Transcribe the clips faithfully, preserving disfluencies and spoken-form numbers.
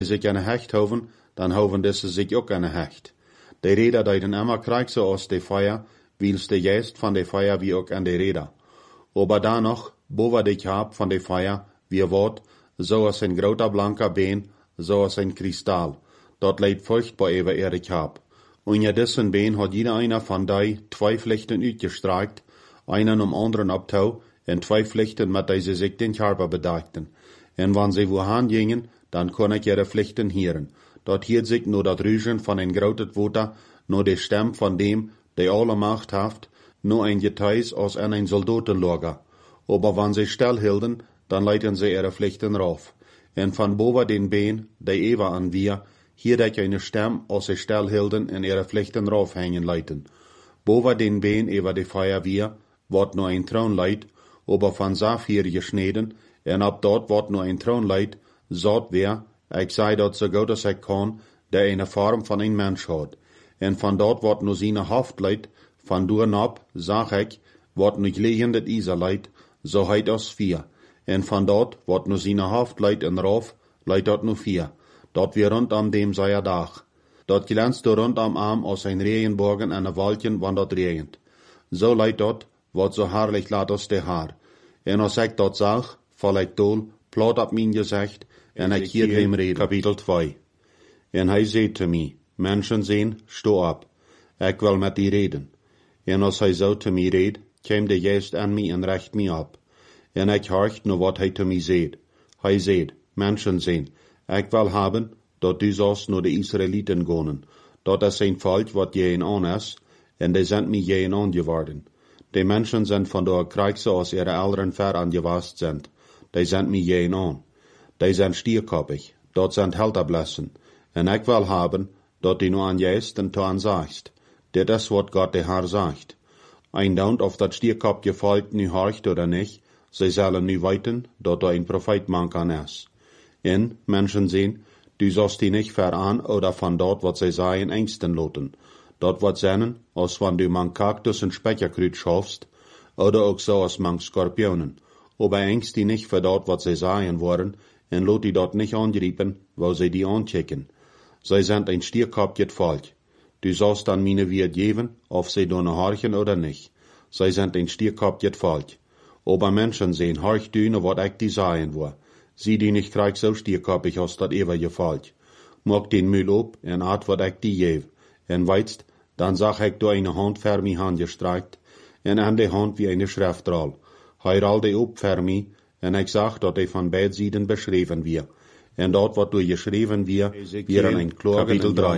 zich aan hecht houden, dan houden deze zich ook aan hecht. De reder deiden immer krijg zo als de feier, wils de geest van de feier wie ook aan de reder. Aber da noch, boven de hab van de feier, wie wordt, zoals een groter blanker been, zoals een kristal. Dat leidt furchtbar über ihre hab. Und ja dessen been hat jeder einer von die zwei Flechten uitgestreikt, einen um anderen abtau, en zwei Flechten mit die sie sich den Körper bedeckten. En wann sie wohin gingen, dann kon ich ihre Flechten hören. Dort hielt sich nur das Rüschen von ein grautet Water, nur die Stimme von dem, der alle Macht haft, nur ein Geteis aus ein Soldatenlager. Aber wann sie stillhielten, dann leiten sie ihre Flechten rauf. En von boven den Been, der Eva an wir, hier ich eine Stimme aus sie stillhielten in ihre Flechten raufhängen leiten. Boven den Been über die Feier wir, wort nur ein Thronleit, aber von Saphir geschneden, en ab dort wort nur ein Thronleit, sot wer, ich sei dort so gut als ich kann, der eine Form von ein Mensch hat. En von dort wort nur seine Haftleit, von dort ab, sag ich, wort nur legendet Iserleit, so heit aus vier. En von dort wort nur seine Haftleit en rauf, leit dort nur vier. Dort wir rund am dem sei er Dach. Dort glänzt du rund am Arm aus ein Regenbogen en ein Waldchen, wann dort regent. So leit dort, wort so herrlich lat aus de Haar. En als ich dort sag, fall ich dol, plot ab mein Gesicht, en ich hier dem reden. Kapitel zwei. En hij zei te mij, Menschen sehen, sto ab. Ik wil met die reden. En als hij zo te mij reed, kwam de geest aan mij en recht mij op. En ik horcht naar wat hij te mij zeid. Hij zeid, Menschen sehen, ik wil hebben, dat du zoals naar de Israëlieten gaan. Dat is een volk wat je een aan is, en die zijn mij je een aan geworden. Die Menschen sind von der Krieg so als ihre Eltern ver angewast sind. Die sind mir jeden an. Die sind stierkoppig. Dort sind Helterblessen. En ich will haben, dort die nur an jäst und to an sagst. Dit is wat Gott der Herr sagt. Ein Daunt auf dat stierkopje Volk nu horcht oder nicht, sie sollen nu weiten, dort ein Prophet man kann es. En, Menschen sehen, du sollst die nicht veran oder von dort, wat sie sagen, ängsten loten. Dort wat sennen, als wann du man Kaktus und Speicherkrüt schaffst, oder auch so als man Skorpionen. Aber ängst die nicht für dort, wat sie sagen wollen, en lot die dort nicht angriepen, wo sie die anchecken. Sie sind ein stierkopjet Volk. Du sollst dann meine Wirt geben, ob sie donne horchen oder nicht. Sie sind ein stierkopjet Volk. Aber Menschen sehen, horch du nur wat ich die sagen will. Sie die nicht krieg so stierkoppig aus dat ewige Volk. Mag den Müll op, en at wat ich die gev. En weitst, dann sag ich du eine Hand für mich angestreikt, en an die Hand wie eine Schriftroll. Heiral die op für mich, en ich sag, dat die von beid Seiten beschrieben wir. En dort wat du geschrieben wir, wir an ein Klagen Kapitel drei.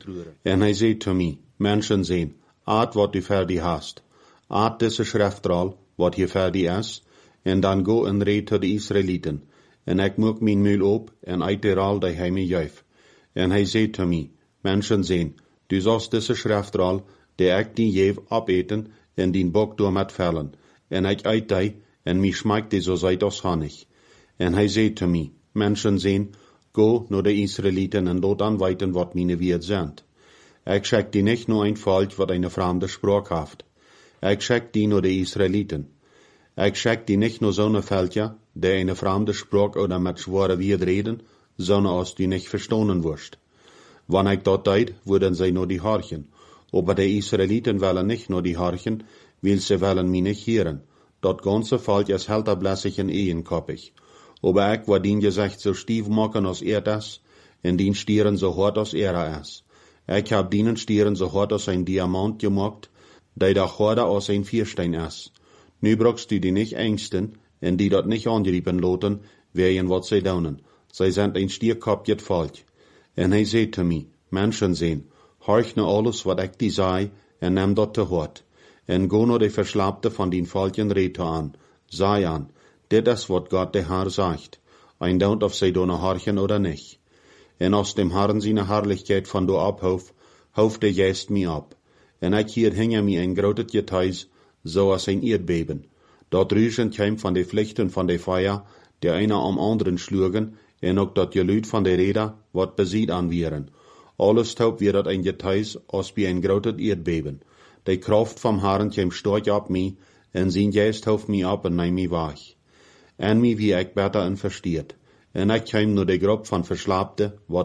En hij zei zu mir, Menschen sehen, at wat du für die hast. At diese Schriftroll, wat hier für die is, en dan go en red zu die Israeliten. En ik moek mijn Müll op, en uit der al die hij me juif. En hij zei zu mir, Menschen sehen, du sollst diese Schriftroll, der ich die jev abeten, en den Bock door met vellen. En ik uit die, en mich schmeckt die so seit aus Honig. En hij zei zu mir, Menschen sehen, go nur de Israeliten en dort anweiten, wat meine Wirt sind. Ich schick die nicht nur ein Volk, wat eine fremde Sprache haft. Ich schick die nur de Israeliten. Ich schick die nicht nur so ne Völker, die eine fremde Sprache oder mit schwere Wirt reden, sondern aus die nicht verstanden wirst. Wann ich dort deid, würden sie nur die horchen. Aber die Israeliten wollen nicht nur die horchen, weil sie wollen mich nicht hören. Dat ganze Volk ist helterblässig en ehenkoppig. Aber ich war den Gesicht so stief machen als er das, en den Stieren so hart als er ist. Ich hab den Stieren so hart als ein Diamant gemacht, der da harder als ein Vierstein ist. Nu brauchst du die nicht ängsten, en die dort nicht angriepen loten, wegen wat sie daunen. Sie sind ein stierkopjet Volk. En hij zei zu mir, Menschen sehen, horch nur alles, wat ich die sei, en nimm dort te hart. En go nur die Verschlappte von den Volken Reto an, sei an, dit is wat Gott der Herr sagt, ein Daunt auf sie donne horchen oder nicht. En aus dem Herrn seine Herrlichkeit von do abhof, hof der Geist mi ab. En ich hier hinge mi ein grotet Geteis, so als ein Erdbeben. Dort rüschen käm von de Flechten von de Feuer, der einer am anderen schlugen, en ook dat Gelüt von de Räder, wat besied an vieren. Alles taub wie dat ein Geteis, als wie ein grotet Erdbeben. De Kraft vom Herrn käm stark ab mi, en sein Geist hof mi ab en neim mi wach. En mi wie ich beter en versteht. En ik kwam naar de groep van verslaapte, wat